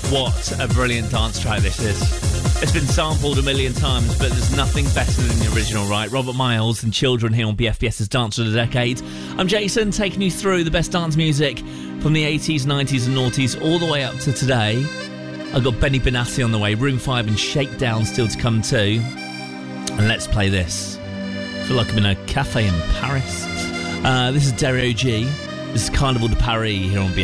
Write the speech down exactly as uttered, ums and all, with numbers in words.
What a brilliant dance track this is. It's been sampled a million times, but there's nothing better than the original, right? Robert Miles and Children here on B F B S's Dance of the Decade. I'm Jason, taking you through the best dance music from the eighties, nineties and noughties all the way up to today. I've got Benny Benassi on the way, Room five and Shakedown still to come too. And let's play this. I feel like I'm in a cafe in Paris. Uh, this is Dario G. This is Carnival de Paris here on B F B S.